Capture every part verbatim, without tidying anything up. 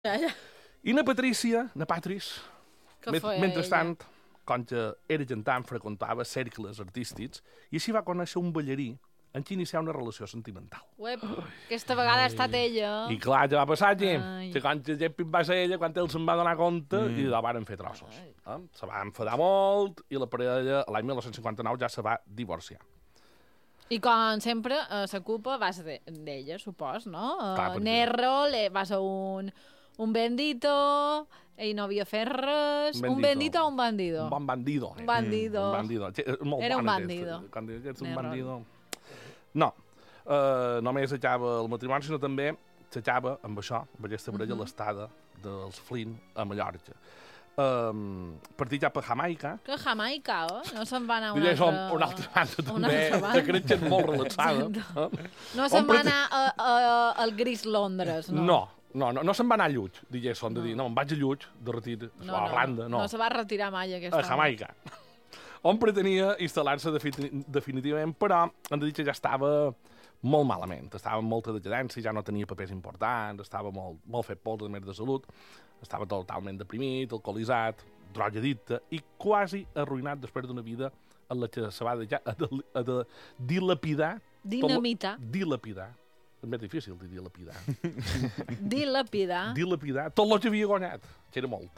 Ja, ja. I na Patrícia, na Patris, Què met, feia mentrestant, com que era gentant, freqüentava cercles artístics i així va conèixer un ballarí en qui iniciar una relació sentimental. Uep, aquesta vegada ha estat ella. I clar, què va passar aquí? Ai. Que quan Geppi va ser ella, quan ell se'n va donar compte, mm. i la varen fer trossos. Eh? Se va enfadar molt i la parella, l'any dinou cinquanta-nou, ja se va divorciar. I com sempre, eh, la culpa va ser d'ella, supos, no? Clar, Uh, perquè- Nerro le, va ser un, un bendito, ell no havia fet res. Un bendito o un bandido? Un bon bandido. Un bandido. Un bandido. Che- Molt Era un bona, bandido. aquesta. Quan dius que ets un Nerro. bandido... No. Uh, només acaba el matrimoni, sinó també s'acaba amb això, amb aquesta parella, Mhm. l'estada dels Flynn a Mallorca. Um, partir cap a Jamaica. Que Jamaica, eh? No se'n va anar a una Diré, altra... som una altra banda una també, altra banda. que crec que és molt relaxada. Eh? No se'n On va prete- anar a, a, al gris Londres, no? No, no, no, no se'n va anar a Lluig, digués, són de dir, no, em vaig a Lluig, de retir, no, a Irlanda, no, No se va retirar mai aquesta. a Jamaica, on pretenia instal·lar-se defini definitivament, però hem de dir que ja estava molt malament, estava amb molta decadència, ja no tenia papers importants, estava molt, molt fet pols, a més de salut, estava totalment deprimit, alcoholitzat, drogadicte i quasi arruïnat després d'una vida en la que se va deixar a, de, a de dilapidar. Dinamita. Tot, dilapidar. És més difícil de dilapidar. Dilapidar. dilapidar tot el que havia guanyat, que era molt.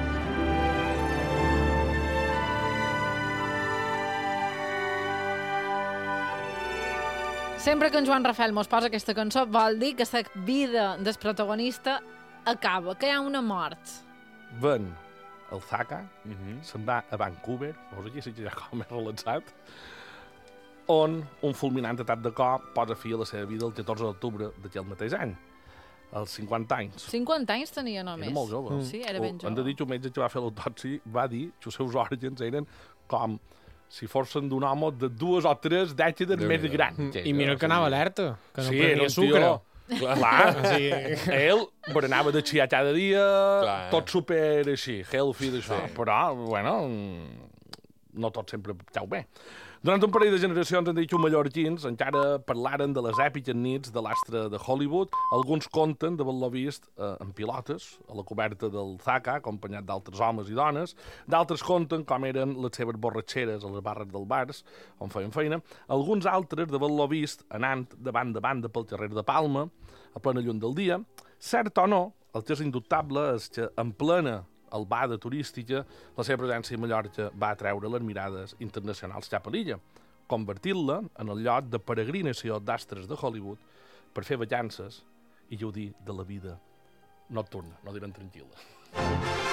Sempre que en Joan Rafael mos posa aquesta cançó vol dir que la vida del protagonista acaba, que hi ha una mort. Ven el Zaka, Uh -huh. se'n va a Vancouver, veus aquí sí que ja com més relaxat, on un fulminant atac de cor posa fi a la seva vida el catorze d'octubre d'aquell mateix any, als cinquanta anys. cinquanta anys tenia només. Era molt jove. Sí, era ben O, hem de jove. dir que un metge que va fer l'autòpsia va dir que els seus òrgans eren com si fossin d'un home de dues o tres dècades més Déu-n'hi-do. gran. I mira que anava alerta, que no Sí, prenia era un sucre. tio... Clar, Sí. ell berenava de xiar cada dia, Clar. tot super així, healthy d'això, Sí. però, bueno, no tot sempre cau bé. Durant un parell de generacions han dit que els mallorquins encara parlaren de les èpiques nits de l'astre de Hollywood. Alguns conten d'haver-lo vist eh, en pilotes, a la coberta del Zaka, acompanyat d'altres homes i dones. D'altres conten com eren les seves borratxeres a les barres dels bars, on feien feina. Alguns altres d'haver-lo vist anant de banda a banda pel carrer de Palma, a plena llum del dia. Cert o no, el que és indubtable és que en plena albada turística, la seva presència a Mallorca va atreure les mirades internacionals cap a l'illa, convertint-la en el lloc de peregrinació d'astres de Hollywood per fer vacances i gaudir de la vida nocturna, no direm tranquil·la.